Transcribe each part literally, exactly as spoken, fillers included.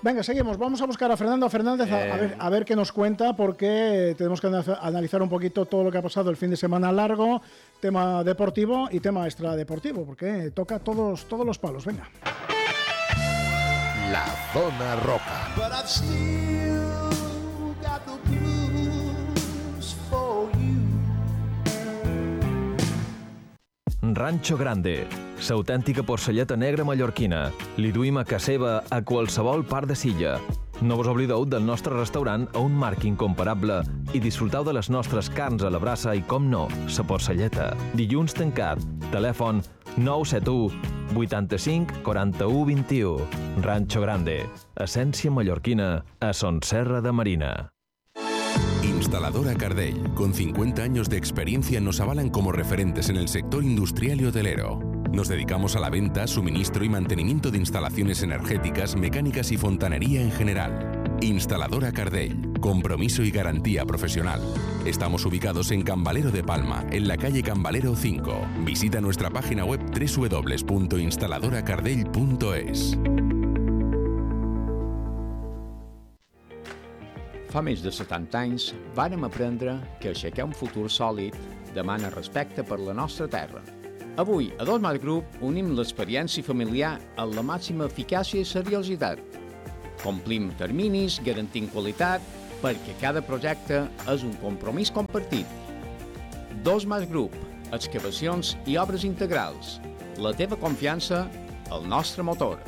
Venga, seguimos. Vamos a buscar a Fernando Fernández a, Eh. a, ver, a ver qué nos cuenta, porque tenemos que analizar un poquito todo lo que ha pasado el fin de semana largo, tema deportivo y tema extradeportivo, porque toca todos, todos los palos. Venga. La Zona Roca. But I've still got the blues for you. Rancho Grande, l'autèntica porcelleta negra mallorquina. Li duim a casa seva a qualsevol part de Silla. No vos oblideu del nostre restaurant a un marc incomparable i disfruteu de les nostres carns a la brasa i, com no, la porcelleta. Dilluns tancat. Telèfon nou set u vuitanta-cinc quaranta-u vint-i-u. Rancho Grande, essència mallorquina a Son Serra de Marina. Instaladora Cardell, con cincuenta años de experiencia, nos avalan como referentes en el sector industrial y hotelero. Nos dedicamos a la venta, suministro y mantenimiento de instalaciones energéticas, mecánicas y fontanería en general. Instaladora Cardell, compromiso y garantía profesional. Estamos ubicados en Cambalero de Palma, en la calle Cambalero cinco. Visita nuestra página web doble u doble u doble u punto instaladora cardell punto es. Fa més de setanta anys vàrem aprendre que aixecar un futur sòlid demana respecte per la nostra terra. Avui, a Dos Mas Group, unim l'experiència familiar amb la màxima eficàcia i seriositat. Complim terminis, garantint qualitat, perquè cada projecte és un compromís compartit. Dos Mas Group, excavacions i obres integrals. La teva confiança, el nostre motor.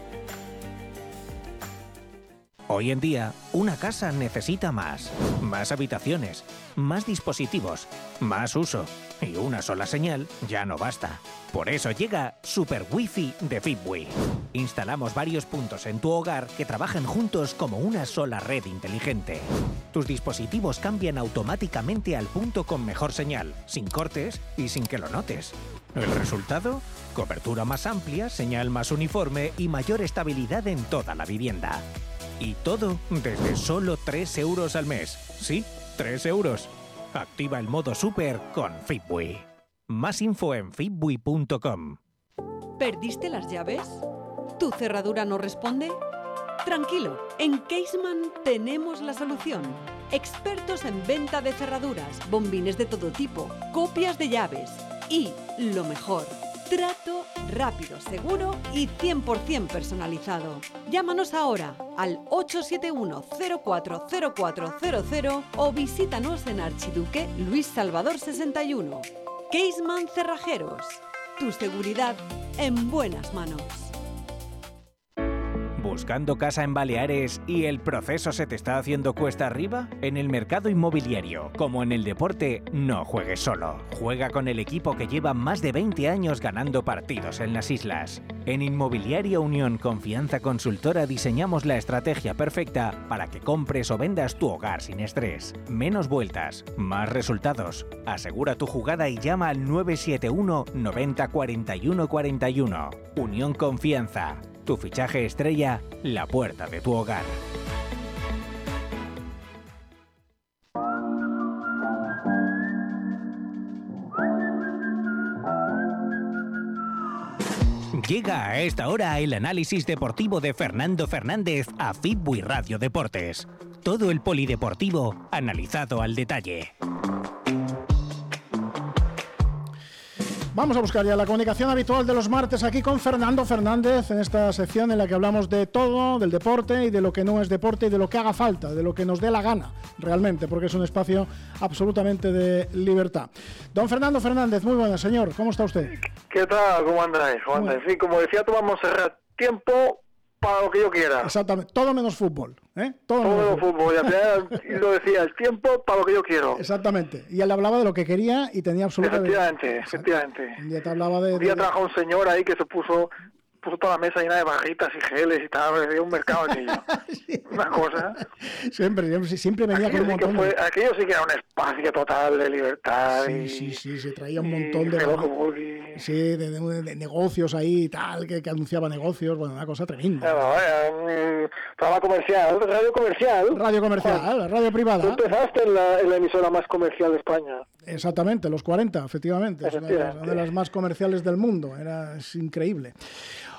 Hoy en día, una casa necesita más. Más habitaciones, más dispositivos, más uso. Y una sola señal ya no basta. Por eso llega Super Wi-Fi de Fitbui. Instalamos varios puntos en tu hogar que trabajan juntos como una sola red inteligente. Tus dispositivos cambian automáticamente al punto con mejor señal, sin cortes y sin que lo notes. ¿El resultado? Cobertura más amplia, señal más uniforme y mayor estabilidad en toda la vivienda. Y todo desde solo tres euros al mes. Sí, tres euros. Activa el modo Super con Fitbui. Más info en fitbui punto com. ¿Perdiste las llaves? ¿Tu cerradura no responde? Tranquilo, en Caseman tenemos la solución. Expertos en venta de cerraduras, bombines de todo tipo, copias de llaves y, lo mejor, trato rápido, seguro y cien por ciento personalizado. Llámanos ahora al ocho siete uno cero cuatro cero cuatro cero cero o visítanos en Archiduque Luis Salvador sesenta y uno. Caseman Cerrajeros. Tu seguridad en buenas manos. ¿Buscando casa en Baleares y el proceso se te está haciendo cuesta arriba? En el mercado inmobiliario, como en el deporte, no juegues solo. Juega con el equipo que lleva más de veinte años ganando partidos en las islas. En Inmobiliaria Unión Confianza Consultora diseñamos la estrategia perfecta para que compres o vendas tu hogar sin estrés. Menos vueltas, más resultados. Asegura tu jugada y llama al nueve siete uno noventa cuarenta y uno cuarenta y uno. Unión Confianza. Tu fichaje estrella, la puerta de tu hogar. Llega a esta hora el análisis deportivo de Fernando Fernández a Fitbui Radio Deportes. Todo el polideportivo analizado al detalle. Vamos a buscar ya la comunicación habitual de los martes aquí con Fernando Fernández en esta sección en la que hablamos de todo, del deporte y de lo que no es deporte y de lo que haga falta, de lo que nos dé la gana realmente, porque es un espacio absolutamente de libertad. Don Fernando Fernández, muy buenas, señor, ¿cómo está usted? ¿Qué tal? ¿Cómo andáis? ¿Cómo andáis? Sí, como decía Tomás Monserrat, tiempo para lo que yo quiera. Exactamente, todo menos fútbol, ¿eh? Todo, todo menos fútbol. fútbol. Y al final lo decía, el tiempo para lo que yo quiero. Exactamente. Y él hablaba de lo que quería y tenía absolutamente... Efectivamente, efectivamente. Un día te hablaba de... Un día de... trabajó un señor ahí que se puso... puso toda la mesa llena de barritas y geles y tal, parecía un mercado aquello. Sí. Una cosa. Siempre, siempre, siempre venía aquello con un sí montón que fue, de... Aquello sí que era un espacio total de libertad. Sí, y, sí, sí, se traía un montón de, y... sí, de, de, de negocios ahí y tal, que, que anunciaba negocios, bueno, una cosa tremenda. Claro, eh, programa comercial, radio comercial. Radio comercial, Juan, radio privada. Tú empezaste en la, en la emisora más comercial de España. Exactamente, los cuarenta, efectivamente. Es una de, las, una de las más comerciales del mundo, era, es increíble.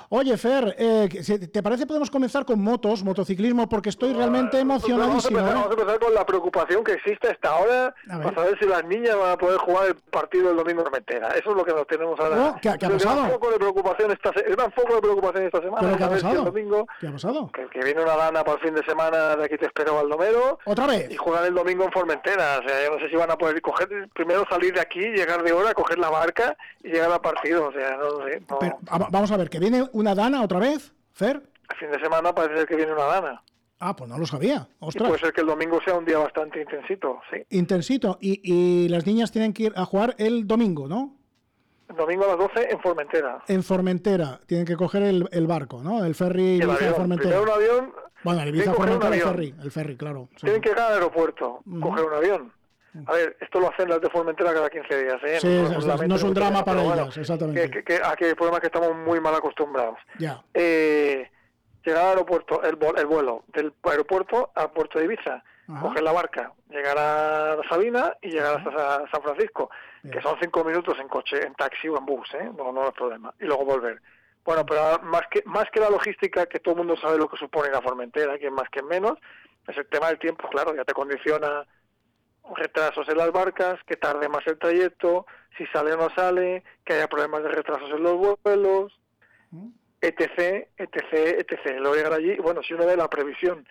Oye, Fer, eh, ¿te parece podemos comenzar con motos, motociclismo? Porque estoy realmente emocionadísimo. Vamos a, empezar, ¿eh? vamos a empezar con la preocupación que existe hasta ahora para saber si las niñas van a poder jugar el partido el domingo en Formentera. Eso es lo que nos tenemos ahora. Oh, ¿qué, ¿qué ha pasado? El gran foco de preocupación esta, el gran foco de preocupación esta semana. ¿Pero qué ha a ver si pasado? el domingo, ¿Qué ha pasado? Que, que viene una dana para el fin de semana de Aquí te espero Baldomero. ¿Otra vez? Y juegan el domingo en Formentera. O sea, yo no sé si van a poder coger, primero salir de aquí, llegar de hora, coger la barca y llegar al partido. O sea, no lo sé. No. Pero, vamos a ver, ¿que viene una dana otra vez, Fer? El fin de semana parece ser que viene una dana. Ah, pues no lo sabía. Ostras. Y puede ser que el domingo sea un día bastante intensito, sí. Intensito. Y, y las niñas tienen que ir a jugar el domingo, ¿no? El domingo a las doce en Formentera. En Formentera. Tienen que coger el, el barco, ¿no? El ferry Ibiza Formentera. Primero un avión. Bueno, el Ibiza Formentera, el ferry. El ferry, claro. Sí. Tienen que llegar al aeropuerto, uh-huh. coger un avión. A ver, esto lo hacen las de Formentera cada quince días, ¿eh? Sí, no, no, no es un drama para ellas, bueno, exactamente. Que, que, aquí el problema es que estamos muy mal acostumbrados. Ya. Eh, llegar al aeropuerto, el, el vuelo del aeropuerto al puerto de Ibiza, ajá. coger la barca, llegar a Sabina y llegar ajá. hasta San Francisco, bien. que son cinco minutos en coche, en taxi o en bus, ¿eh? No, no es problema. Y luego volver. Bueno, pero más que más que la logística, que todo el mundo sabe lo que supone la Formentera, que es más que menos, es el tema del tiempo, claro, ya te condiciona retrasos en las barcas, que tarde más el trayecto, si sale o no sale, que haya problemas de retrasos en los vuelos, etc, etc, etcétera. Luego llegar allí, bueno, si uno ve la previsión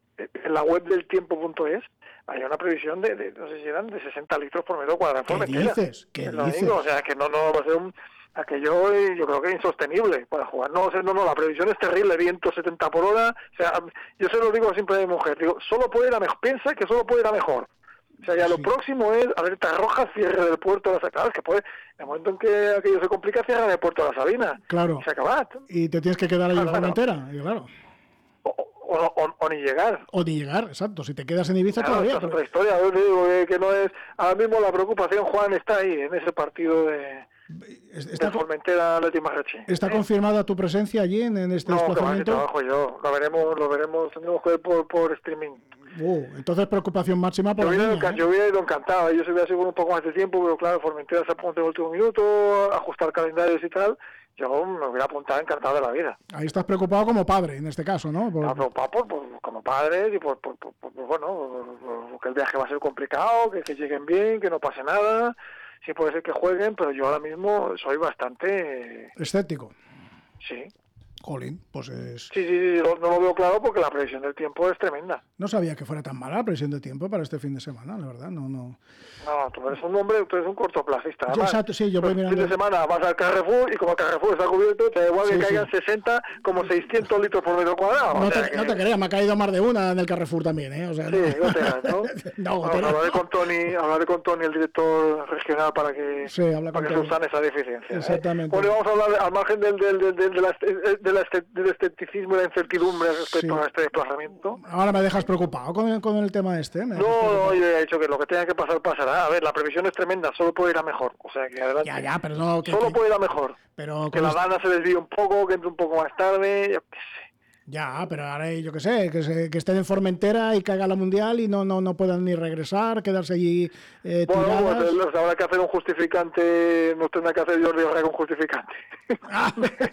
en la web del tiempo punto es, hay una previsión de, de no sé si eran de sesenta litros por metro cuadrado. ¿Qué dices? ¿Qué dices? Digo, o sea, que no, no va a ser un... aquello yo creo que es insostenible para jugar. No, no, no, la previsión es terrible, viento setenta por hora, o sea, yo se lo digo siempre a mi mujer, digo, solo puede ir a mejor, piensa que solo puede ir a mejor. O sea, ya lo sí. próximo es alerta roja, cierre del puerto de la Sabina. Claro, es que puede, en el momento en que aquello se complica, cierran el puerto de la Sabina. Claro. Y se acaba. Y te tienes que quedar ahí claro, en Formentera, claro. claro. O, o, o, o ni llegar. O ni llegar, exacto. Si te quedas en Ibiza claro, todavía. Es pero... otra historia. Yo digo que no es... Ahora mismo la preocupación, Juan, está ahí, en ese partido de... Está, de Formentera, Leti Marrachi. ¿Está ¿eh? confirmada tu presencia allí en, en este no, desplazamiento? No, trabajo yo. Lo veremos, lo veremos, tendremos que ver por, por streaming. Uh, entonces preocupación máxima por yo la niña, niña, ¿eh? Yo hubiera ido encantado. Yo se hubiera sido un poco más de tiempo, pero claro, Formentera se apunta en el último minuto, ajustar calendarios y tal. Yo me hubiera apuntado encantado de la vida. Ahí estás preocupado como padre, en este caso, ¿no? Por... No, preocupado por, por, como padre y por, por, por, por bueno, por, por, que el viaje va a ser complicado, que, que lleguen bien, que no pase nada. Sí puede ser que jueguen, pero yo ahora mismo soy bastante... escéptico. Sí. Jolín, pues es... Sí, sí, sí, no, no lo veo claro porque la previsión del tiempo es tremenda. No sabía que fuera tan mala la previsión del tiempo para este fin de semana, la verdad, no, no... No, tú eres un hombre, tú eres un cortoplacista. Además, exacto, sí, yo voy mirando... El fin de semana vas al Carrefour y como el Carrefour está cubierto, te da igual sí, que caigan sí. sesenta como seiscientos litros por metro cuadrado. No, o sea te, que... no te creas, me ha caído más de una en el Carrefour también, ¿eh? O sea, sí, no, no te das, ¿no? no, bueno, hablaré con Tony, hablaré con Tony, el director regional, para que, sí, habla para que subsane esa deficiencia. Exactamente. ¿eh? Bueno, vamos a hablar al margen del, del, del, del, de la, de la, del escepticismo y la incertidumbre respecto sí. a este desplazamiento. Ahora me dejas preocupado con el, con el tema este. No, no, yo he dicho que lo que tenga que pasar, pasará. A ver, la previsión es tremenda, solo puede ir a mejor. O sea, que adelante. Ya, ya, pero no... Que, solo que... puede ir a mejor. Pero que la dana se desvíe un poco, que entre un poco más tarde, yo qué sé. Ya, pero ahora yo qué sé, que, se, que estén en Formentera y caiga la Mundial y no no no puedan ni regresar, quedarse allí eh, bueno, tiradas. Bueno, habrá que hacer un justificante, no tendrá que hacer Jordi Orrega un justificante. Ah, de, que,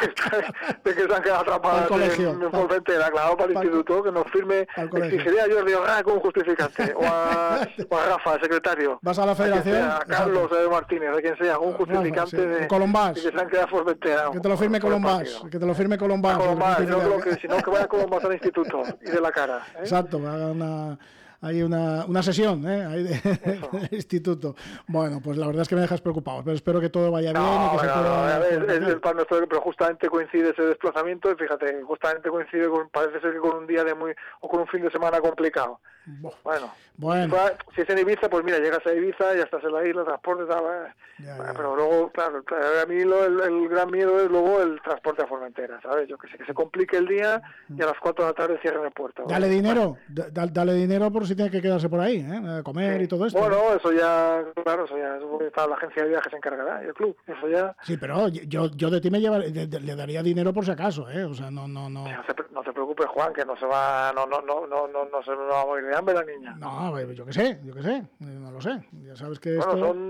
de que se han quedado atrapadas en, en Formentera, claro, para el pa, instituto, que nos firme, exigiría a Jordi Orrega un justificante, o a, o a Rafa, el secretario. ¿Vas a la federación? A, a Carlos a Martínez, a quien sea, un justificante Rafa, sí. de, Colombás. de que se han quedado a Formentera. Que te lo firme Colombás, que te lo firme Colombás. Que si no, que vaya como más al instituto y de la cara. ¿eh? Exacto, haga una, hay una, una sesión ¿eh? Ahí de, del instituto. Bueno, pues la verdad es que me dejas preocupado, pero espero que todo vaya bien no, y que no, se pueda... A ver, es el pan nuestro, pero justamente coincide ese desplazamiento y fíjate, justamente coincide con, parece ser que con un día de muy, o con un fin de semana complicado. Bueno, bueno. Si es en Ibiza, pues mira, llegas a Ibiza, ya estás en la isla, transporte, tal, ya, bueno, ya. Pero luego, claro, a mí lo, el, el gran miedo es luego el transporte a Formentera, ¿sabes? Yo que sé, que se complique el día y a las cuatro de la tarde cierren el puerto. Dale ¿vale? dinero, bueno. da, dale dinero por si tiene que quedarse por ahí, ¿eh? A comer sí. y todo esto. Bueno, eso ya, claro, eso ya, eso está la agencia de viajes se encargará, y el club, eso ya... Sí, pero yo, yo de ti me lleva, de, de, le daría dinero por si acaso, ¿eh? O sea, no, no, no... No se, no se preocupe, Juan, que no se va, no, no, no, no, no, no se va a morir de hambre la niña. No, yo qué sé, yo qué sé, no lo sé. Ya sabes que bueno, esto... son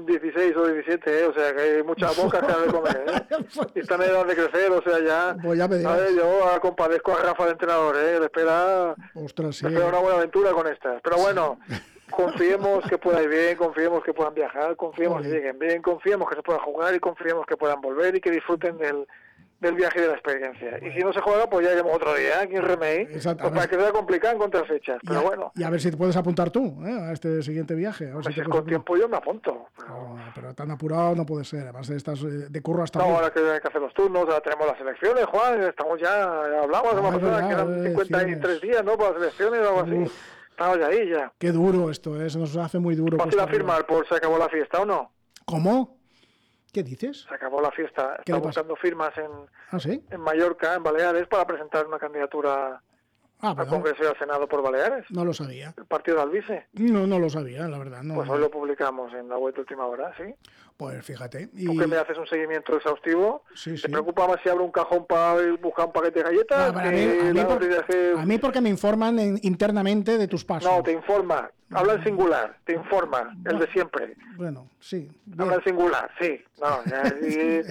dieciséis o diecisiete, ¿eh? O sea que hay muchas bocas que han de comer, ¿eh? Y están en edad de crecer, o sea, ya... Pues ya me dirás. ¿sabes? Yo compadezco a Rafa de entrenador, ¿eh? Le espera, Ostras, sí. le espera una buena aventura con estas. Pero bueno, confiemos que pueda ir bien, confiemos que puedan viajar, confiemos que lleguen bien, confiemos que se puedan jugar y confiemos que puedan volver y que disfruten del... del viaje y de la experiencia. Y si no se juega, pues ya iremos otro día, aquí en Remey, pues para que sea complicado en contra fechas. Pero y a, bueno. Y a ver si te puedes apuntar tú, ¿eh? A este siguiente viaje. A ver si si te es puedes con tiempo yo me apunto. Pero... No, pero tan apurado no puede ser. Además, estás de curro hasta... No, ahora que hay que hacer los turnos, ahora tenemos las elecciones, Juan, estamos ya, ya hablamos, Ah, hemos verdad, quedan cincuenta y tres días, ¿no?, para las elecciones o algo así. Uf. Estamos ya ahí ya. Qué duro esto, ¿eh? Se nos hace muy duro. ¿Vas a ir a firmar por se acabó la fiesta o no? ¿Cómo? ¿Qué dices? Se acabó la fiesta. ¿Qué Está le pasa? buscando firmas en, ¿Ah, sí? en Mallorca, en Baleares, para presentar una candidatura Ah, al pero Congreso y al Senado por Baleares. no lo sabía. El partido de Alvise. No, no lo sabía, la verdad. No, Pues no. hoy lo publicamos en la web de Última Hora, ¿sí? Pues fíjate. Tú que me haces un seguimiento exhaustivo, Sí, ¿te sí. preocupa más si abro un cajón para ir buscar un paquete de galletas? Ah, pero a, mí, que a, mí la por- noticias que- a mí porque me informan en- internamente de tus pasos. No, te informa. Habla en singular, te informa, el de siempre. Bueno, sí. Habla en singular, sí. No, ya, y-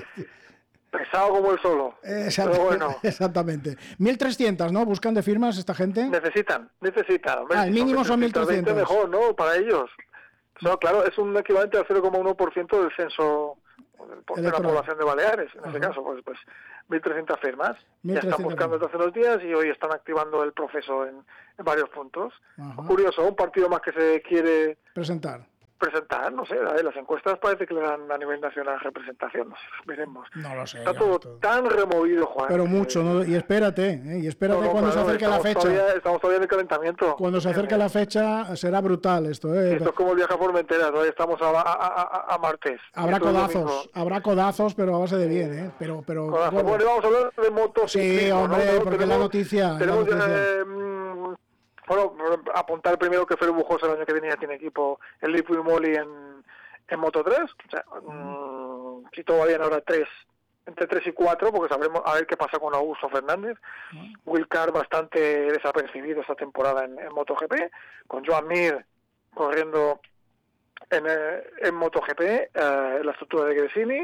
pesado como el solo. Exact- Pero bueno, Exactamente. mil trescientos, ¿no? Buscan de firmas esta gente. necesitan, necesitan. Hombre, Ah, el si son mínimo son mil trescientos. mejor, ¿no? Para ellos. No, claro, es un equivalente al cero coma uno por ciento del censo de la Electoral. población de Baleares. En este Ajá. caso, pues, pues mil trescientas firmas. Ya mil trescientas están buscando desde hace unos días y hoy están activando el proceso en, en varios puntos. Ajá. Curioso, un partido más que se quiere Presentar. presentar, no sé, a ver, las encuestas parece que le dan a nivel nacional representación, no sé, veremos. No lo sé. Está ya, todo todo. tan removido, Juan. Pero que- mucho, ¿no? Y espérate, ¿eh? Y espérate No, no, cuando claro, se acerque la estamos fecha. Todavía, estamos todavía en el calentamiento. Cuando se acerque Eh, la fecha será brutal esto, ¿eh? Esto es como el viaje a Formentera, todavía estamos a, a, a, a martes. Habrá Esto es codazos, domingo. habrá codazos, pero a base de bien, ¿eh? Pero, pero Codazos. bueno, Bueno, y vamos a hablar de motociclismo. Sí, hombre, ¿no? porque la noticia, la Tenemos, noticia. eh, mm, bueno, apuntar primero que Félix Bujosa el año que viene ya tiene equipo el Lipo y Moli en, en Moto tres. O sea, mm, si todo va bien ahora tres, entre tres y cuatro, porque sabremos a ver qué pasa con Augusto Fernández. Will Carr bastante desapercibido esta temporada en, en MotoGP, con Joan Mir corriendo en, eh, en MotoGP, eh, la estructura de Gresini,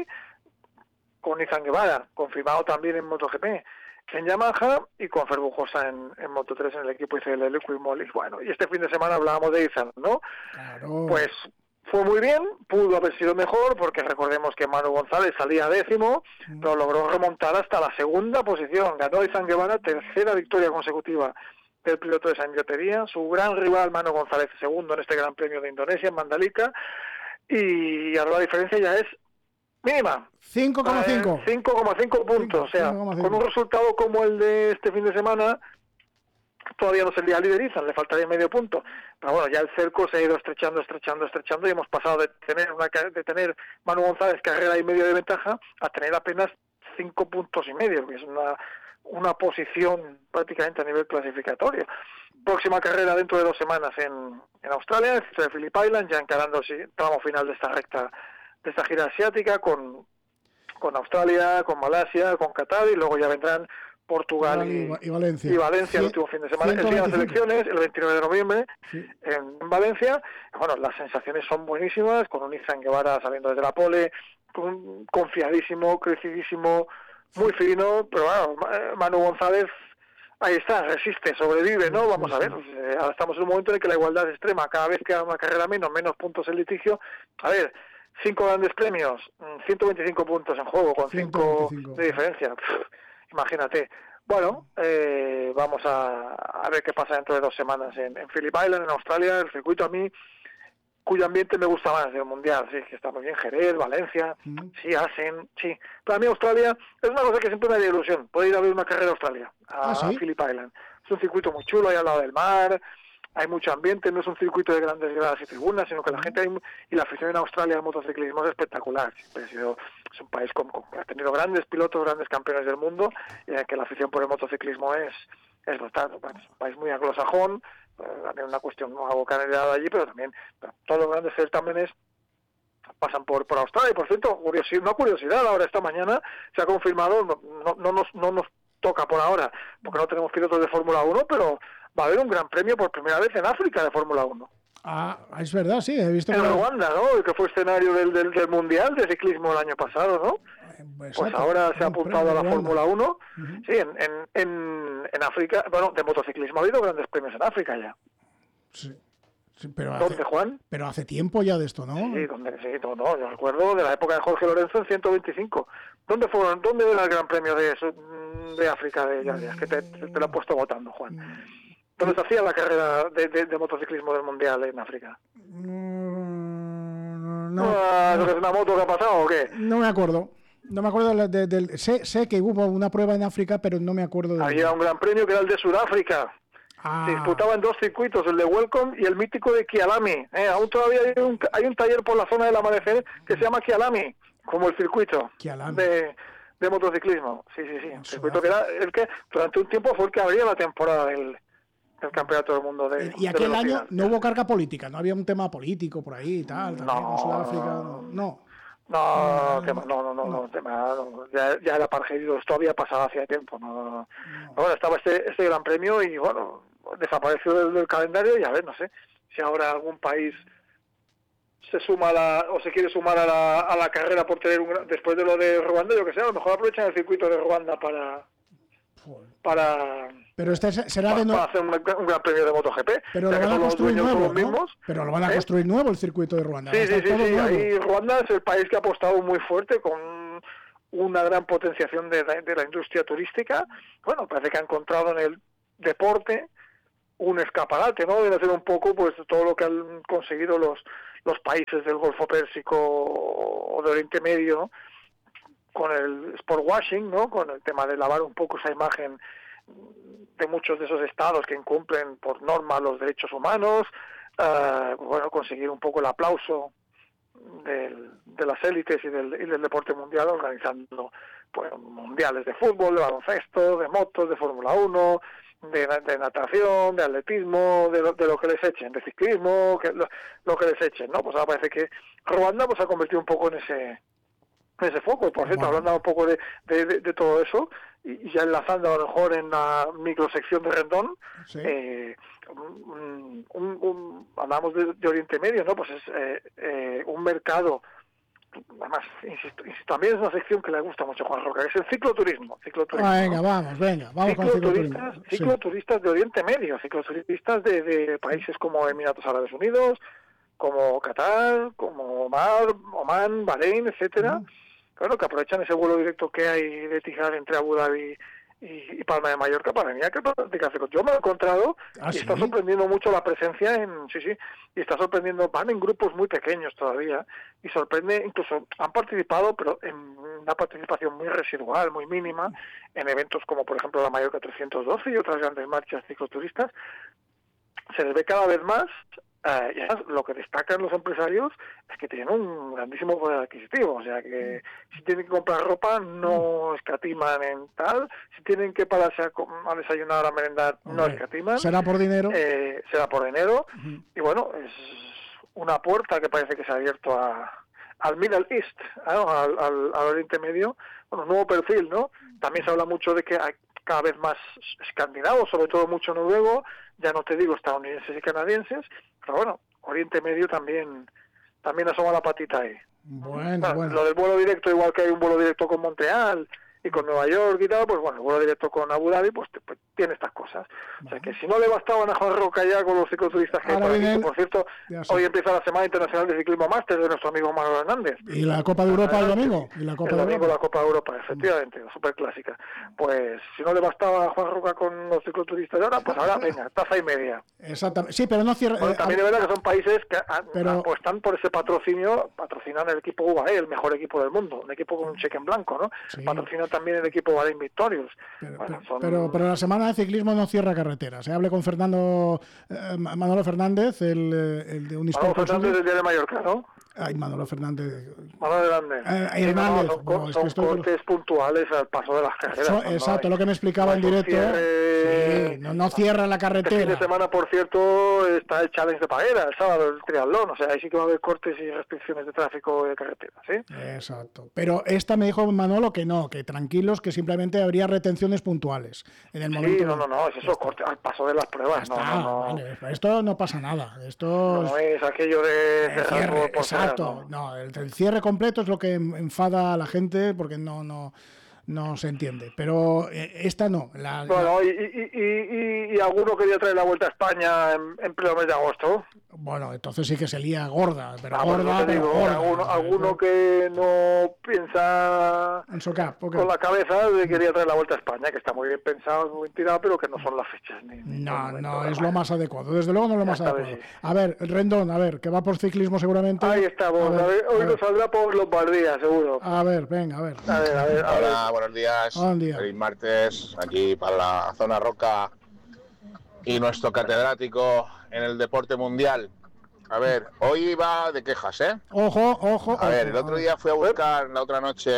con Izan Guevara, confirmado también en MotoGP, en Yamaha, y con Fer Bujosa en, en Moto tres en el equipo I C L Liquid Moly. Bueno, y este fin de semana hablábamos de Izan, ¿no? claro. Pues fue muy bien, pudo haber sido mejor, porque recordemos que Manu González salía décimo, pero logró remontar hasta la segunda posición. Ganó Izan Guevara, tercera victoria consecutiva del piloto de San Llotería, su gran rival Manu González, segundo en este Gran Premio de Indonesia, en Mandalika, y ahora la diferencia ya es mínima. cinco coma cinco. Eh, cinco coma cinco puntos, o sea, cinco coma cinco. con un resultado como el de este fin de semana, todavía no sería liderizan, le faltaría medio punto. Pero bueno, ya el cerco se ha ido estrechando, estrechando, estrechando, y hemos pasado de tener una ca- de tener Manu González carrera y medio de ventaja a tener apenas cinco puntos y medio, que es una una posición prácticamente a nivel clasificatorio. Próxima carrera dentro de dos semanas en, en Australia, en el circuito de Phillip Island, ya encarando el tramo final de esta recta, de esta gira asiática, con, con Australia, con Malasia, con Qatar, y luego ya vendrán Portugal y, y Valencia. y Valencia el Cien- último fin de semana. El día de las ciento veinticinco. elecciones, el veintinueve de noviembre, Sí. en, en Valencia. Bueno, las sensaciones son buenísimas, con un Izan Guevara saliendo desde la pole, con, confiadísimo, crecidísimo, muy fino, pero bueno, Ma- Manu González, ahí está, resiste, sobrevive, ¿no? Vamos a ver, pues, eh, ahora estamos en un momento en el que la igualdad es extrema, cada vez que haga una carrera menos, menos puntos en litigio. A ver, cinco grandes premios, mm, ciento veinticinco puntos en juego, con ciento cinco veinticinco. de diferencia. Pff, imagínate. Bueno, eh, vamos a, a ver qué pasa dentro de dos semanas en, en Phillip Island, en Australia, el circuito a mí, cuyo ambiente me gusta más del Mundial, sí, que está muy bien, Jerez, Valencia, Mm. sí, Asen, sí. Para mí Australia es una cosa que siempre me da ilusión, poder ir a ver una carrera a Australia, a, ¿Ah, sí? a Phillip Island. Es un circuito muy chulo, ahí al lado del mar, hay mucho ambiente, no es un circuito de grandes gradas y tribunas, sino que la gente hay- y la afición en Australia al motociclismo es espectacular. Siempre ha sido, es un país con, con- que ha tenido grandes pilotos, grandes campeones del mundo, y en el que la afición por el motociclismo es, es brutal. Bueno, es un país muy anglosajón, eh, también una cuestión, no algo que han heredado allí, pero también bueno, todos los grandes certámenes pasan por por Australia. Y por cierto, curiosidad, no curiosidad, ahora esta mañana se ha confirmado, no, no, no nos no nos toca por ahora, porque no tenemos pilotos de Fórmula uno, pero va a haber un gran premio por primera vez en África de Fórmula uno. Ah, es verdad, sí, he visto. En que... Ruanda, ¿no? Que fue escenario del, del, del Mundial de Ciclismo el año pasado, ¿no? Pues, pues ahora se ha apuntado a la Fórmula uno. Uh-huh. Sí, en, en, en, en África, bueno, de motociclismo ha habido grandes premios en África ya. Sí. Sí, pero ¿Dónde, hace, Juan? Pero hace tiempo ya de esto, ¿no? Sí, donde, sí, no, no, yo recuerdo de la época de Jorge Lorenzo en ciento veinticinco. ¿Dónde fueron? ¿Dónde era el Gran Premio de, de África de Yardias? Que te, te, te lo he puesto votando, Juan. ¿Dónde se hacía la carrera de, de, de motociclismo del Mundial en África? No, no, ah, no. ¿Es una moto que ha pasado o qué? No me acuerdo. No me acuerdo del... De, de, sé, sé que hubo una prueba en África, pero no me acuerdo de... Había un Gran Premio que era el de Sudáfrica. Ah. Se disputaban dos circuitos, el de Welcome y el mítico de Kialami. Eh, aún todavía hay un, hay un taller por la zona del Amanecer que se llama Kialami, como el circuito de, de motociclismo. Sí, sí, sí. El circuito que era el que durante un tiempo fue el que abría la temporada del, del Campeonato del Mundo de Y aquel de año no hubo carga política, no había un tema político por ahí y tal, también no, con Sudáfrica, no. no. No, tema, no, no, no, no, tema, no, ya, ya era apartheid, esto había pasado hacía tiempo. No, no, no. Bueno, estaba este, este Gran Premio y bueno, desapareció del, del calendario y a ver, no sé si ahora algún país se suma a la, o se quiere sumar a la, a la carrera por tener un, después de lo de Ruanda, yo que sé, a lo mejor aprovechan el circuito de Ruanda para para pero este será para, de nuevo para hacer un, un gran premio de MotoGP, pero lo van a construir nuevo, ¿no? Pero lo van a construir nuevo el circuito de Ruanda. Sí, sí, sí, sí. Ahí Ruanda es el país que ha apostado muy fuerte con una gran potenciación de la, de la industria turística. Bueno, parece que ha encontrado en el deporte un escaparate, ¿no? Debe ser un poco pues todo lo que han conseguido los los países del Golfo Pérsico o de Oriente Medio, ¿no? Con el sport washing, ¿no? Con el tema de lavar un poco esa imagen de muchos de esos estados que incumplen por norma los derechos humanos, uh, bueno, conseguir un poco el aplauso del, de las élites y del, y del deporte mundial, organizando pues mundiales de fútbol, de baloncesto, de motos, de Fórmula uno, de, de natación, de atletismo, de lo, de lo que les echen, de ciclismo, que lo, lo que les echen, ¿no? Pues ahora parece que Ruanda pues ha convertido un poco en ese en ese foco. Por cierto, bueno, hablando un poco de, de, de, de todo eso, y ya enlazando a lo mejor en la microsección de Rendón, sí. eh, un, un, un, hablamos de, de Oriente Medio, ¿no? Pues es eh, eh, un mercado, además, insisto, insisto, también es una sección que le gusta mucho a Juan Roca, que es el cicloturismo. cicloturismo ah, venga, ¿no? vamos, venga, vamos cicloturistas, con cicloturismo. Cicloturistas sí. de Oriente Medio, cicloturistas de, de países como Emiratos Árabes Unidos, como Qatar, como Omar, Oman, Bahrein, etcétera. Uh-huh. Claro, que aprovechan ese vuelo directo que hay de Tijar entre Abu Dhabi y, y Palma de Mallorca para venir a practicarse. Yo me lo he encontrado ¿Ah, y sí? está sorprendiendo mucho la presencia en, sí, sí, y está sorprendiendo, van en grupos muy pequeños todavía, y sorprende, incluso han participado, pero en una participación muy residual, muy mínima, en eventos como por ejemplo la Mallorca trescientos doce y otras grandes marchas cicloturistas. Se les ve cada vez más. Uh, y además, lo que destacan los empresarios es que tienen un grandísimo poder adquisitivo, o sea que si tienen que comprar ropa no escatiman en tal, si tienen que pararse a, a desayunar, a merendar, no escatiman. ¿Será por dinero? Eh, será por dinero, uh-huh. Y bueno, es una puerta que parece que se ha abierto a, al Middle East, ¿no? al, al, al Oriente Medio, bueno, nuevo perfil, ¿no? También se habla mucho de que hay cada vez más escandinavos, sobre todo mucho noruego, ya no te digo estadounidenses y canadienses, pero bueno, Oriente Medio también también asoma la patita ahí. Bueno, bueno, bueno. Lo del vuelo directo, igual que hay un vuelo directo con Montreal y con Nueva York y tal, pues bueno, el vuelo directo con Abu Dhabi, pues, te, pues tiene estas cosas. Bueno. O sea que si no le bastaban a Juan Roca ya con los cicloturistas que hay por aquí, por cierto, hoy empieza la Semana Internacional de Ciclismo Máster de nuestro amigo Manuel Hernández. ¿Y la Copa de Europa el domingo? ¿Y la Copa el de domingo Europa? la Copa de Europa, efectivamente, la superclásica. Pues si no le bastaba a Juan Roca con los cicloturistas de ahora, pues ahora venga, taza y media. Exactamente, sí, pero no cierra... Bueno, también es verdad que son países que pero... apuestan por ese patrocinio, patrocinan el equipo U A E, el mejor equipo del mundo, un equipo con un cheque en blanco, ¿no? Sí. Patrocinan también el equipo Bahrein Victorious. Pero, bueno, pero, son... pero, pero la semana de ciclismo no cierra carreteras. ¿eh? Hablé con Fernando eh, Manolo Fernández, el, el de Unisport. Manolo Fernández del Día de Mallorca, ¿no? Ay, Manolo Fernández. Manolo Hernández. Eh, Hernández. Sí, no, son, no, son es que cortes puntuales al paso de las carreras. So, ¿no? exacto, no, lo que me explicaba no en directo. Cierre, que... Sí, no, no cierra la carretera. Este fin de semana, por cierto, está el Challenge de Paguera, el sábado, el triatlón. O sea, ahí sí que va a haber cortes y restricciones de tráfico de carretera, ¿sí? Exacto. Pero esta me dijo Manolo que no, que tranquilos, que simplemente habría retenciones puntuales. En el momento sí, no, de... no, no, es eso, corte, al paso de las pruebas. No, Está, no, no. vale, esto no pasa nada. Esto No es aquello de el cerrar cierre, por, por exacto. cerrar, no. No, el, el cierre completo es lo que enfada a la gente porque no, no, no se entiende. Pero eh, esta no. La, Bueno, la... y, y, y, y, y alguno quería traer la Vuelta a España en, en pleno mes de agosto. Bueno, entonces sí que se lía gorda, pero Ah, gorda, te pero digo, gorda. alguno, alguno que no piensa En socap, okay. con la cabeza de quería traer la Vuelta a España, que está muy bien pensado, muy bien tirado, pero que no son las fechas. Ni, ni no, no nada es más. lo más adecuado. Desde luego no es lo más Esta adecuado. vez sí. A ver, Rendón, a ver, que va por ciclismo seguramente. Ahí estamos. A ver, A ver, hoy a nos ver. saldrá por Lombardía, seguro. A ver, venga, a ver. A ver, a ver. A Hola, ver. buenos días. Buen día. Feliz martes, aquí para la zona roca y nuestro catedrático en el deporte mundial. A ver, hoy va de quejas, ¿eh? Ojo, ojo. A ver, ojo, el otro día fui a buscar, la otra noche,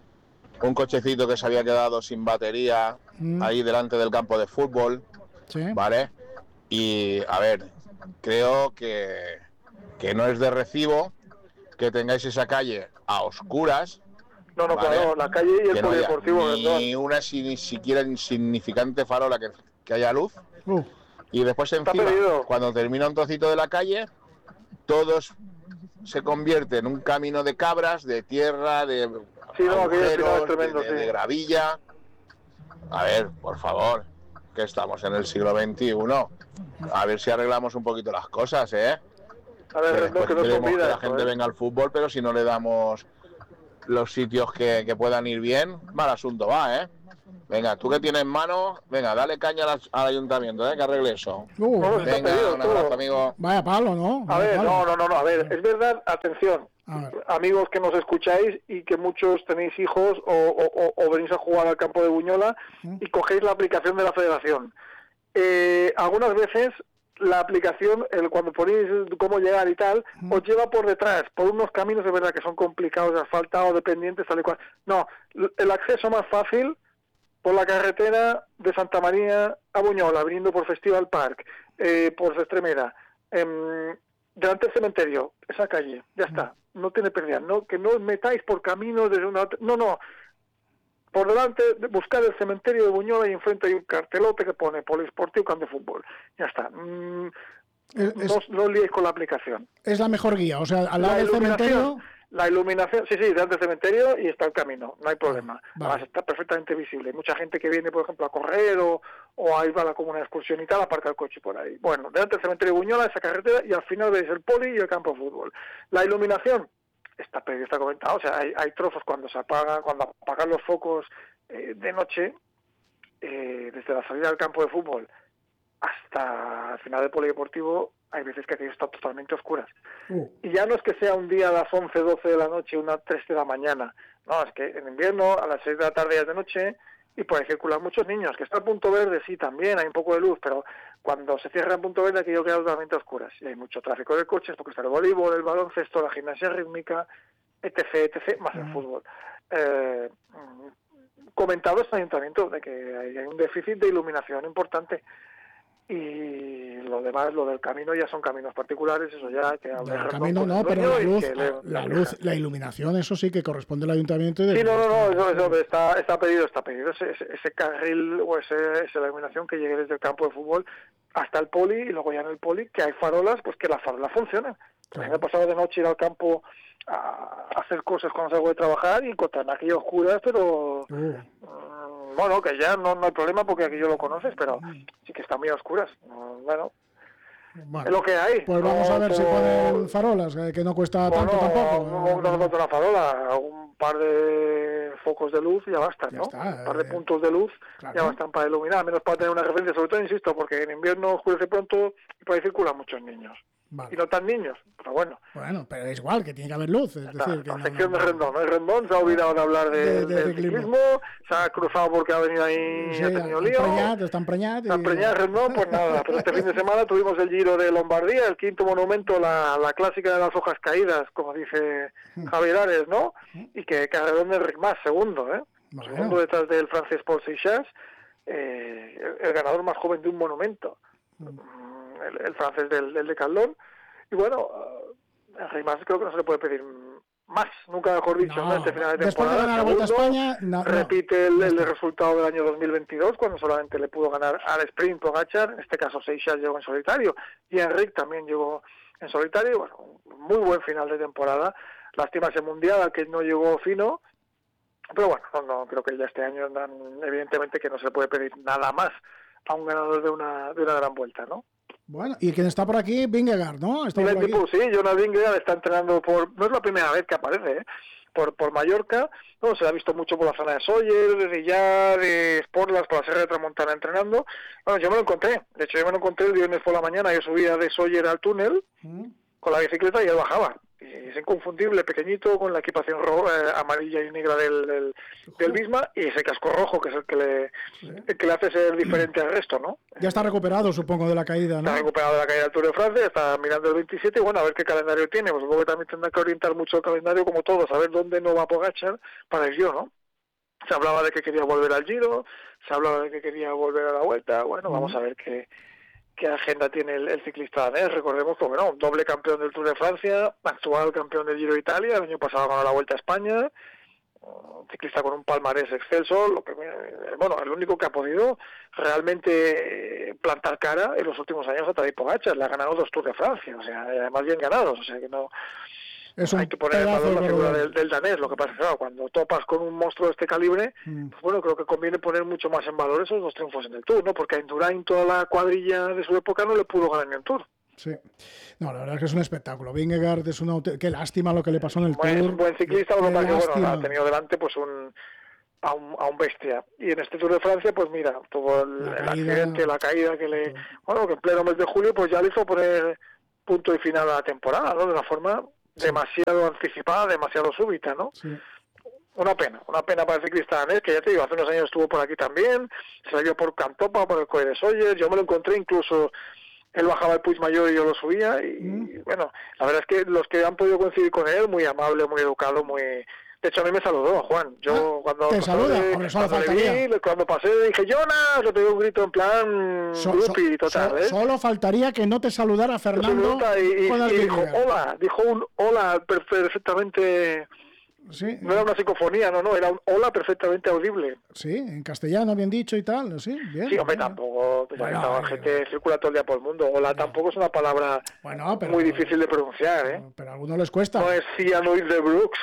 un cochecito que se había quedado sin batería Mm. ahí delante del campo de fútbol, Sí. ¿vale? Y, a ver, creo que, que no es de recibo que tengáis esa calle a oscuras. No, no, Vale. claro, la calle y el Que no haya polideportivo. ni Rendón. una si- ni siquiera insignificante farola que, que haya luz. Uh, Y después encima, pedido. cuando termina un trocito de la calle, todos se convierte en un camino de cabras, de tierra, de Sí, no, aquello al final es agujeros, tremendo, de, de- sí. de gravilla. A ver, por favor, que estamos en el siglo veintiuno. A ver si arreglamos un poquito las cosas, ¿eh? A ver, Que Rendón, después que no se queremos que olvida la esto, gente ¿eh? venga al fútbol, pero si no le damos los sitios que, que puedan ir bien, mal asunto va, ¿eh? Venga, tú que tienes mano, venga, dale caña al, al ayuntamiento, ¿eh? Que arregle eso. uh, No, está Venga, pedido un todo. abrazo, amigo. vaya palo, ¿no? A Vaya ver, palo. no, no, no, no, a ver, es verdad, atención, A ver. amigos que nos escucháis y que muchos tenéis hijos o, o- o- o venís a jugar al campo de Buñola y cogéis la aplicación de la federación. Eh, algunas veces la aplicación, el, cuando ponéis cómo llegar y tal, os lleva por detrás, por unos caminos de verdad que son complicados, de asfaltado, de pendientes, tal y cual. No, l- el acceso más fácil por la carretera de Santa María a Buñola, viniendo por Festival Park, eh, por Extremera, em, delante del cementerio, esa calle, ya está, no tiene pérdida, no, que no os metáis por caminos desde una otra, no, no, por delante, de buscar el cementerio de Buñola y enfrente hay un cartelote que pone Polideportivo Campo de Fútbol, ya está. Mm, Es, es- no, os- no os liéis con la aplicación. es la mejor guía, o sea, al lado La del cementerio. iluminación, la iluminación, sí, sí, delante del cementerio y está el camino, no hay problema. Vale. Además está perfectamente visible. Hay mucha gente que viene, por ejemplo, a correr o, o a ir a la como una excursión y tal, aparca el coche por ahí. Bueno, delante del cementerio de Buñola, esa carretera, y al final veis el poli y el campo de fútbol. La iluminación, está, está comentado, o sea, hay, hay trozos cuando se apagan, cuando apagan los focos eh, de noche, eh, desde la salida del campo de fútbol hasta el final del polideportivo, hay veces que aquello está totalmente oscuras. Uh, Y ya no es que sea un día a las once, doce de la noche, una tres de la mañana. No, es que en invierno a las seis de la tarde ya es de noche y por ahí circulan muchos niños. Que está el punto verde, sí, también hay un poco de luz, pero cuando se cierra el punto verde aquello queda totalmente a oscuras. Y hay mucho tráfico de coches porque está el voleibol, el baloncesto, la gimnasia rítmica, etc, etcétera, más el fútbol. Eh, comentado este ayuntamiento de que hay hay un déficit de iluminación importante. Y lo demás, lo del camino ya son caminos particulares, eso ya que hable el Rendón camino con el no, pero dueño la y luz, que le- la le luz, deja. la iluminación, eso sí que corresponde al ayuntamiento. Y Sí, desde- no, no, no, eso, eso está, está pedido, está pedido ese, ese, ese carril o ese, esa iluminación que llegue desde el campo de fútbol hasta el poli y luego ya en el poli que hay farolas, pues que las farolas funcionen. Pues a mí me ha pasado de noche ir al campo a hacer cosas cuando salgo de trabajar y encontrarme aquello oscuras, pero Uh, mm, bueno, que ya no, no hay problema porque aquello lo conoces, pero sí que están muy oscuras. Mm, Bueno, bueno, es lo que hay. pues vamos a No ver si como- ponen farolas, eh, que no cuesta Bueno, tanto tampoco. no, no, no, una farola, un par de focos de luz y ya basta, Ya ¿no? está, un par de eh, puntos de luz claro. ya bastan para iluminar, al menos para tener una referencia, sobre todo, insisto, porque en invierno oscurece pronto y por ahí circulan muchos niños. Vale. Y no tan niños, pero bueno. Bueno, pero es igual, que tiene que haber luz. Es Está, decir, que la no- sección no- de Rendón, ¿no? El Rendón se ha olvidado de hablar de, De- de del ciclismo. ciclismo, se ha cruzado porque ha venido ahí y Sí, ha tenido lío. empreñat, está empreñat. Está y- empreñado Rendón, pues nada, pero este fin de semana tuvimos el Giro de Lombardía, el quinto monumento, la, la clásica de las hojas caídas, como dice Javier Ares, ¿no? Y que Carrerón de Enric Mas, segundo, ¿eh? Bueno. Segundo detrás del francés Paul Seixas. Eh, el ganador más joven de un monumento, el, el francés del, del Decathlon. Y bueno, Enric Mas creo que no se le puede pedir más, nunca mejor dicho, no, ¿no? Este final de después de temporada, ganar la Vuelta a segundo, España, no, repite el, no, el no resultado del año dos mil veintidós, cuando solamente le pudo ganar al sprint Pogačar, en este caso Seixas llegó en solitario, y Enric también llegó en solitario. Bueno, muy buen final de temporada. Lástima ese mundial al que no llegó fino, pero bueno, no, no creo que ya este año dan, evidentemente que no se puede pedir nada más a un ganador de una de una gran vuelta, ¿no? Bueno, y quien está por aquí, Vingegaard, ¿no? Está por aquí. Tipo, sí, Jonas Vingegaard está entrenando por, no es la primera vez que aparece, ¿eh? por por Mallorca, no se ha visto mucho por la zona de Sóller, de Villar, de Sportlas, por la Sierra de Tramontana entrenando. Bueno, yo me lo encontré, de hecho yo me lo encontré el viernes por la mañana, yo subía de Sóller al túnel ¿Mm? con la bicicleta y él bajaba. Y es inconfundible, pequeñito, con la equipación ro eh, amarilla y negra del, del, del Visma, y ese casco rojo que es el que le ¿Sí? el que le hace ser diferente al resto, ¿no? Ya está recuperado, supongo, de la caída, ¿no? Está recuperado de la caída del Tour de Francia, está mirando el veintisiete, y bueno, a ver qué calendario tiene, pues supongo que también tendrá que orientar mucho el calendario, como todos, a ver dónde no va Pogačar para ir yo, ¿no? Se hablaba de que quería volver al Giro, se hablaba de que quería volver a la Vuelta, bueno, vamos uh-huh. a ver qué... qué agenda tiene el, el ciclista danés. Recordemos que, bueno, doble campeón del Tour de Francia, actual campeón del Giro de Italia, el año pasado ganó la Vuelta a España, un ciclista con un palmarés excelso, lo que, bueno, el único que ha podido realmente plantar cara en los últimos años a Tadej Pogačar, le ha ganado dos Tours de Francia, o sea, además bien ganados, o sea que no... Es hay que poner en valor la figura del, del danés. Lo que pasa es que, claro, cuando topas con un monstruo de este calibre, mm. pues bueno, creo que conviene poner mucho más en valor esos dos triunfos en el Tour, ¿no? Porque a Indurain, toda la cuadrilla de su época, no le pudo ganar ni un Tour. Sí. No, la verdad es que es un espectáculo. Vingegaard es una... Qué lástima lo que le pasó en el buen, Tour. Un buen ciclista, lo que bueno, ha tenido delante pues un... A un, a un bestia. Y en este Tour de Francia, pues mira, tuvo el, el accidente, la caída que le... Bueno, que en pleno mes de julio, pues ya le hizo poner punto y final a la temporada, ¿no? De una forma... Sí. demasiado anticipada, demasiado súbita, ¿no? Sí. Una pena, una pena para el ciclista danés, que ya te digo, hace unos años estuvo por aquí también, se vio por Cantopa, por el Coll de Sóller, yo me lo encontré, incluso él bajaba el Puigmayor y yo lo subía, y, mm. y bueno, la verdad es que los que han podido coincidir con él, muy amable, muy educado, muy... De hecho, a mí me saludó, Juan. Yo, ah, cuando, ¿te saluda? De, cuando, le vi, cuando pasé, dije, Jonas, le pegué un grito en plan so, groupie so, total, so, ¿eh? Solo faltaría que no te saludara Fernando. Y, y, y dijo, hola, dijo un hola perfectamente... Sí. No era una psicofonía, no, no, era un hola perfectamente audible. Sí, en castellano bien dicho y tal, sí, bien. Sí, hombre, bien. Tampoco, pues bueno, la eh, gente circula todo el día por el mundo. Hola no. Tampoco es una palabra bueno, pero, muy difícil de pronunciar, ¿eh? Pero a algunos les cuesta. No es Cianuil de Brooks.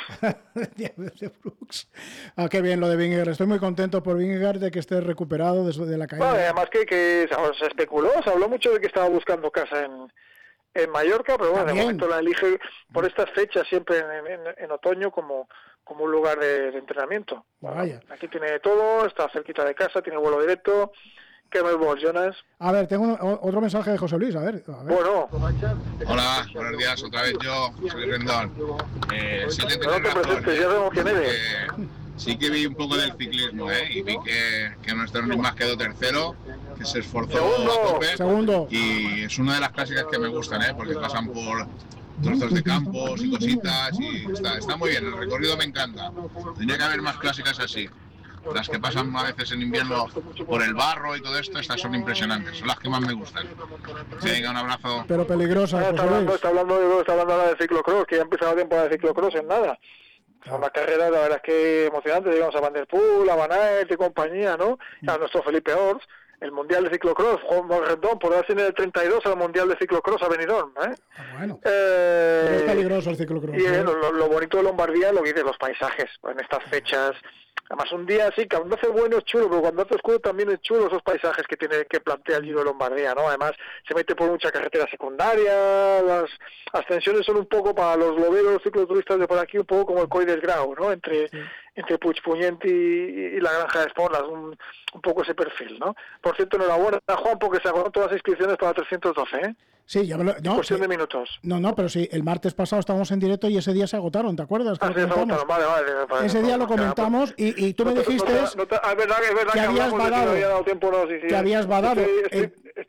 de Brooks. Ah, qué bien lo de Vingegaard. Estoy muy contento por Vingegaard de que esté recuperado de, de la caída. Bueno, además que, que se especuló, se habló mucho de que estaba buscando casa en... en Mallorca, pero bueno, También. de momento la elige por estas fechas siempre en, en, en otoño como, como un lugar de, de entrenamiento. Bueno, aquí tiene todo, está cerquita de casa, tiene vuelo directo. ¿Qué me vos, Jonas? A ver, tengo un, otro mensaje de José Luis, a ver, a ver. Bueno. Hola, buenos días, otra vez yo, José Luis Rendón. Eh, sí que no te razón, presentes, eh, ya vemos quién eres. Eh, sí que vi un poco del ciclismo, ¿eh? Y vi que, que nuestro Más quedó tercero, que se esforzó Segundo. a tope. Segundo. Y es una de las clásicas que me gustan, ¿eh? Porque pasan por trozos de campos y cositas y está, está muy bien, el recorrido me encanta. Tendría que haber más clásicas así. Las que pasan a veces en invierno por el barro y todo esto, estas son impresionantes, son las que más me gustan. Venga, un abrazo. Pero peligrosa. Ah, está, hablando, está, hablando, está hablando ahora de ciclocross, que ya ha empezado la temporada de ciclocross en nada. Son las carreras, la verdad es que emocionantes, digamos, a Van der Poel, a Van Aert y compañía, ¿no? Y a nuestro Felipe Ors, el Mundial de Ciclocross, Juan Rendón, por darse en el treinta y dos al Mundial de Ciclocross a Benidorm, ¿eh? Ah, bueno. Eh, es peligroso el ciclocross. Y eh, lo, lo bonito de Lombardía lo vi de los paisajes, en estas fechas. Además, un día sí, que cuando hace bueno es chulo, pero cuando hace oscuro también es chulo esos paisajes que tiene que plantea el Giro de Lombardía, ¿no? Además, se mete por mucha carretera secundaria, las ascensiones son un poco para los loberos, los cicloturistas de por aquí, un poco como el Coll del Grau, ¿no? Entre, sí. entre Puigpunyent y, y la Granja de Esporlas, un, un poco ese perfil, ¿no? Por cierto, enhorabuena a Juan, porque se agotaron todas las inscripciones para trescientos doce, ¿eh? Sí, ya me lo... No, cuestión sí. de minutos. No, no, pero sí, el martes pasado estábamos en directo y ese día se agotaron, ¿te acuerdas? Ah, sí, se agotaron, vale, vale. vale ese día lo comentamos y, y tú no me te, dijiste no te, no te, ah, es verdad, es verdad que, que habías badado, no había dado tiempo, no, sí, sí, que habías badado. Estoy, estoy, estoy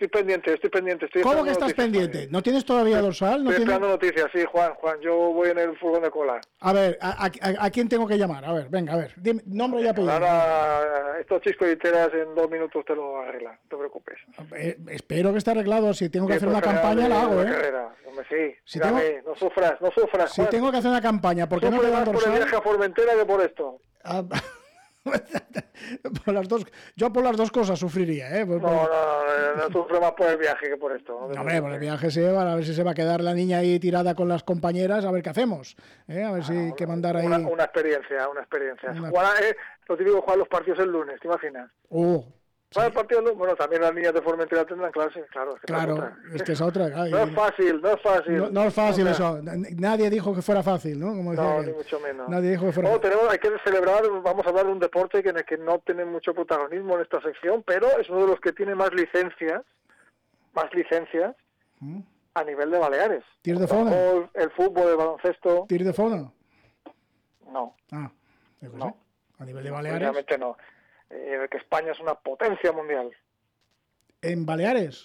estoy pendiente, estoy pendiente. Estoy ¿Cómo que esperando estás noticias, pendiente? ¿No tienes todavía dorsal? ¿No Estoy tienes... esperando noticias, sí, Juan, Juan, yo voy en el furgón de cola. A ver, ¿a, a, a quién tengo que llamar? A ver, venga, a ver, dime, nombre y apellido. Ahora, estos chiscos y teras en dos minutos te lo arreglan, no te preocupes. Eh, espero que esté arreglado. Si tengo que Sí, hacer pues una campaña, de- la hago, de ¿eh? carrera. Hombre, sí, Si dígame, tengo- no sufras, no sufras, Si Juan. tengo que hacer una campaña, ¿por qué no Sufre te dan más por el dorsal? viaje a Formentera que por esto. Ah, por las dos, yo por las dos cosas sufriría, ¿eh? Por- No, por- no, no, no, no sufre más por el viaje que por esto. No, hombre, por el viaje se va, a ver si se va a quedar la niña ahí tirada con las compañeras, a ver qué hacemos, ¿eh? A ver si hay que mandar ahí... Una, una experiencia, una experiencia. Una- Jugar, eh, lo típico jugar los partidos el lunes, ¿te imaginas? Oh, Jugar el partido el lunes, bueno, también las niñas de Formentera tendrán clase, claro. Es que claro, esa otra. es que es otra. claro, No y- es fácil, no es fácil. no, no es fácil O sea, eso. Nadie dijo que fuera fácil, ¿no? Como decía No, aquel. ni mucho menos. Nadie dijo que fuera No, fácil. tenemos, hay que celebrar, vamos a hablar de un deporte que en el que no tiene mucho protagonismo en esta sección, pero es uno de los que tiene más licencias, más licencias ¿Mm? a nivel de Baleares. ¿Tir de El fona? golf, el fútbol, el baloncesto, ¿Tir de fona? no, Ah, yo qué No. sé. A nivel de Baleares. obviamente no. Eh, que España es una potencia mundial. ¿En Baleares?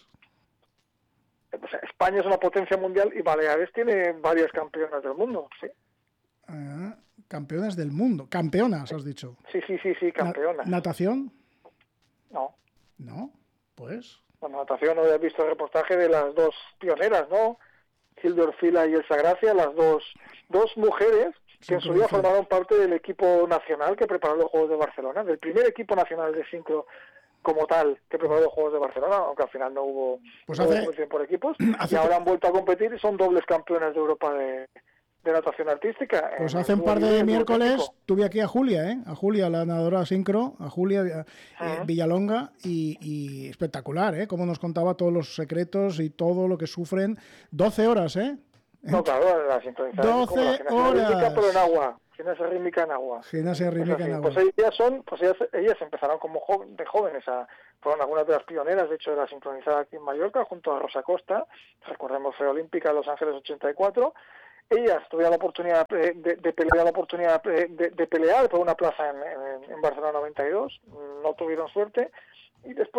O sea, España es una potencia mundial y Baleares tiene varias campeonas del mundo, sí. Ah, campeonas del mundo. Campeonas, has dicho. Sí, sí, sí, sí, Na- campeonas. ¿Natación? No, No, pues. bueno, natación, no he visto el reportaje de las dos pioneras, ¿no? Hilda Orfila y Elsa Gracia, las dos, dos mujeres que en su día Sincronizado. formaron parte del equipo nacional que preparó los Juegos de Barcelona, del primer equipo nacional de sincro como tal que preparó los Juegos de Barcelona, aunque al final no hubo, Pues no hubo hace- competición por equipos, hace- y ahora han vuelto a competir y son dobles campeones de Europa de, de natación artística. Pues en hace un el par dúo de libre y el dúo miércoles técnico. tuve aquí a Julia, ¿eh? A Julia, la nadadora sincro, a Julia eh, Ajá. Villalonga, y, y espectacular, ¿eh? Como nos contaba todos los secretos y todo lo que sufren. doce horas, ¿eh? No, claro, la sincronizada. doce como la gimnasia horas. rítmica, pero en agua. Gimnasia rítmica en agua. Gimnasia Es rítmica así. en agua. Pues ellas son, pues ellas, ellas empezaron como jo- de jóvenes, a, fueron algunas de las pioneras, de hecho, de la sincronizada aquí en Mallorca, junto a Rosa Costa, recordemos fue olímpica en Los Ángeles ochenta y cuatro. Ellas tuvieron la oportunidad eh, de, de pelear la oportunidad eh, de, de pelear por una plaza en, en, en Barcelona noventa y dos, no tuvieron suerte, y después